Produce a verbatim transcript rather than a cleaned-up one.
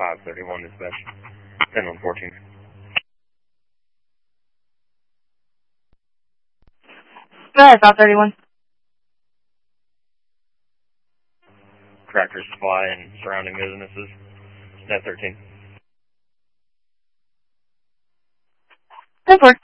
five thirty-one dispatch. ten one fourteen. Go ahead, five thirty-one. Tractor Supply and surrounding businesses. Net thirteen. ten four.